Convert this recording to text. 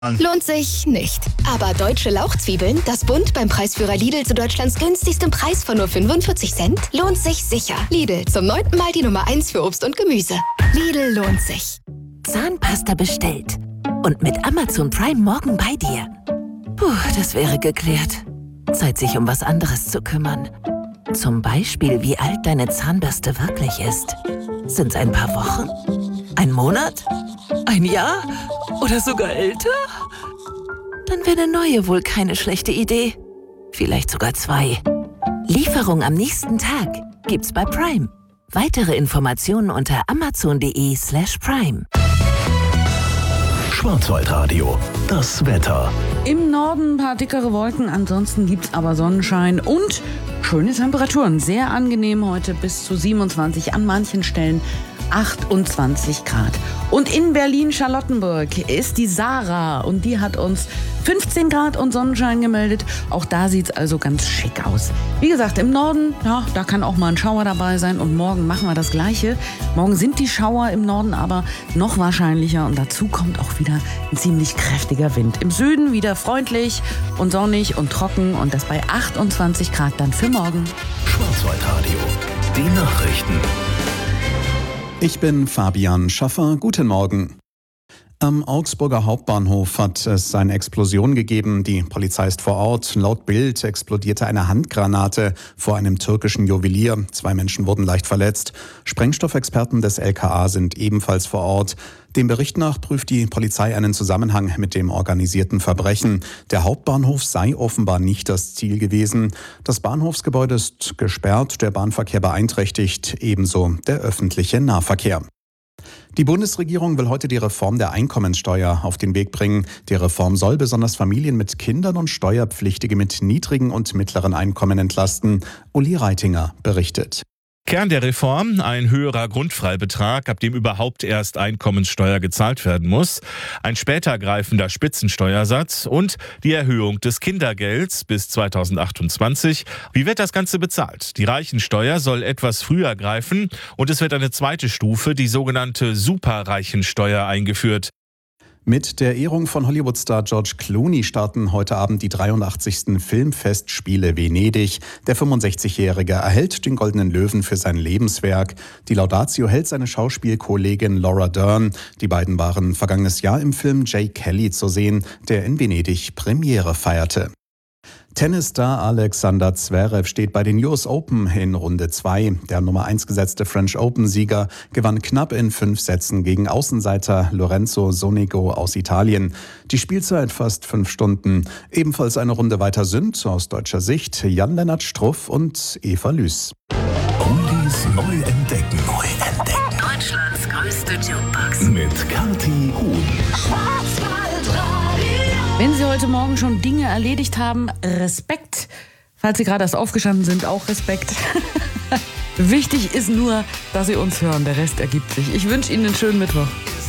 Lohnt sich nicht. Aber deutsche Lauchzwiebeln, das Bund beim Preisführer Lidl zu Deutschlands günstigstem Preis von nur 45 Cent, lohnt sich sicher. Lidl, zum 9. Mal die Nummer 1 für Obst und Gemüse. Lidl lohnt sich. Zahnpasta bestellt. Und mit Amazon Prime morgen bei dir. Puh, das wäre geklärt. Zeit, sich um was anderes zu kümmern. Zum Beispiel, wie alt deine Zahnbürste wirklich ist. Sind's ein paar Wochen? Ein Monat? Ein Jahr? Oder sogar älter? Dann wäre eine neue wohl keine schlechte Idee. Vielleicht sogar 2. Lieferung am nächsten Tag gibt's bei Prime. Weitere Informationen unter amazon.de/prime. Schwarzwaldradio, das Wetter. Im Norden ein paar dickere Wolken, ansonsten gibt's aber Sonnenschein und schöne Temperaturen. Sehr angenehm heute, bis zu 27, an manchen Stellen 28 Grad. Und in Berlin-Charlottenburg ist die Sarah und die hat uns 15 Grad und Sonnenschein gemeldet. Auch da sieht's also ganz schick aus. Wie gesagt, im Norden, ja, da kann auch mal ein Schauer dabei sein und morgen machen wir das Gleiche. Morgen sind die Schauer im Norden aber noch wahrscheinlicher und dazu kommt auch wieder ein ziemlich kräftiger Wind. Im Süden wieder freundlich und sonnig und trocken und das bei 28 Grad dann für morgen. Schwarzwaldradio, die Nachrichten. Ich bin Fabian Schaffer. Guten Morgen. Am Augsburger Hauptbahnhof hat es eine Explosion gegeben. Die Polizei ist vor Ort. Laut Bild explodierte eine Handgranate vor einem türkischen Juwelier. 2 Menschen wurden leicht verletzt. Sprengstoffexperten des LKA sind ebenfalls vor Ort. Dem Bericht nach prüft die Polizei einen Zusammenhang mit dem organisierten Verbrechen. Der Hauptbahnhof sei offenbar nicht das Ziel gewesen. Das Bahnhofsgebäude ist gesperrt, der Bahnverkehr beeinträchtigt, ebenso der öffentliche Nahverkehr. Die Bundesregierung will heute die Reform der Einkommenssteuer auf den Weg bringen. Die Reform soll besonders Familien mit Kindern und Steuerpflichtige mit niedrigen und mittleren Einkommen entlasten. Uli Reitinger berichtet. Kern der Reform: ein höherer Grundfreibetrag, ab dem überhaupt erst Einkommenssteuer gezahlt werden muss, ein später greifender Spitzensteuersatz und die Erhöhung des Kindergelds bis 2028. Wie wird das Ganze bezahlt? Die Reichensteuer soll etwas früher greifen und es wird eine zweite Stufe, die sogenannte Superreichensteuer, eingeführt. Mit der Ehrung von Hollywood-Star George Clooney starten heute Abend die 83. Filmfestspiele Venedig. Der 65-Jährige erhält den Goldenen Löwen für sein Lebenswerk. Die Laudatio hält seine Schauspielkollegin Laura Dern. Die beiden waren vergangenes Jahr im Film Jay Kelly zu sehen, der in Venedig Premiere feierte. Tennisstar Alexander Zverev steht bei den US Open in Runde 2. Der Nummer 1 gesetzte French Open-Sieger gewann knapp in 5 Sätzen gegen Außenseiter Lorenzo Sonego aus Italien. Die Spielzeit fast 5 Stunden. Ebenfalls eine Runde weiter sind aus deutscher Sicht Jan-Lennart Struff und Eva Lüß. Oldies neu entdecken. Deutschlands größte Jukebox. Mit Kathi Huhn. Wenn Sie heute Morgen schon Dinge erledigt haben, Respekt. Falls Sie gerade erst aufgestanden sind, auch Respekt. Wichtig ist nur, dass Sie uns hören. Der Rest ergibt sich. Ich wünsche Ihnen einen schönen Mittwoch.